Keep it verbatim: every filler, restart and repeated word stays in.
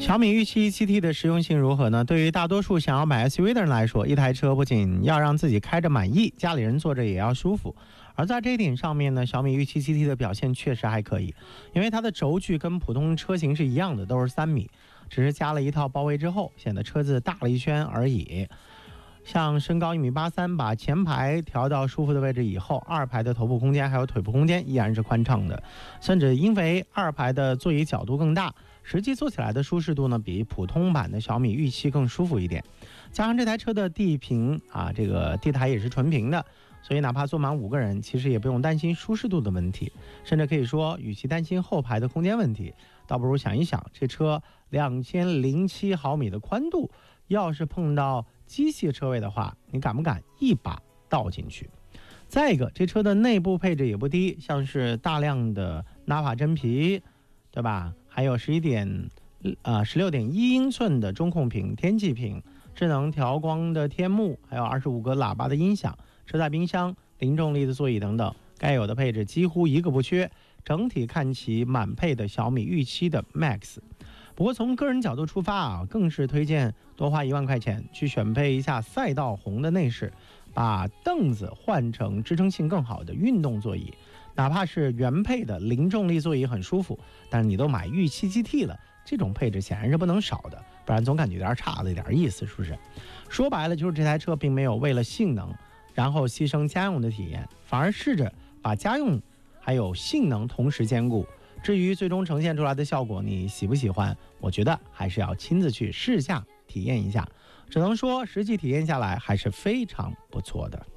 小米 玉七 七 T 的实用性如何呢？对于大多数想要买 S U V 的人来说，一台车不仅要让自己开着满意，家里人坐着也要舒服。而在这一点上面呢，小米 玉七 七 T 的表现确实还可以，因为它的轴距跟普通车型是一样的，都是三米，只是加了一套包围之后，显得车子大了一圈而已。像身高一米八三，把前排调到舒服的位置以后，二排的头部空间还有腿部空间依然是宽敞的，甚至因为二排的座椅角度更大，实际坐起来的舒适度呢比普通版的小米玉七更舒服一点。加上这台车的地平啊，这个地台也是纯平的，所以哪怕坐满五个人，其实也不用担心舒适度的问题，甚至可以说，与其担心后排的空间问题，倒不如想一想，这车两千零七毫米的宽度，要是碰到机械车位的话，你敢不敢一把倒进去？再一个，这车的内部配置也不低，像是大量的纳帕真皮，对吧？还有十一点呃十六点一英寸的中控屏、天气屏、智能调光的天幕，还有二十五个喇叭的音响、车载冰箱、零重力的座椅等等，该有的配置几乎一个不缺，整体看齐满配的小米玉七的 Max。不过从个人角度出发啊，更是推荐多花一万块钱去选配一下赛道红的内饰，把凳子换成支撑性更好的运动座椅。哪怕是原配的零重力座椅很舒服，但是你都买玉七 G T 了，这种配置显然是不能少的，不然总感觉有点差了一点意思，是不是？说白了就是这台车并没有为了性能然后牺牲家用的体验，反而试着把家用还有性能同时兼顾。至于最终呈现出来的效果你喜不喜欢，我觉得还是要亲自去试驾体验一下，只能说实际体验下来还是非常不错的。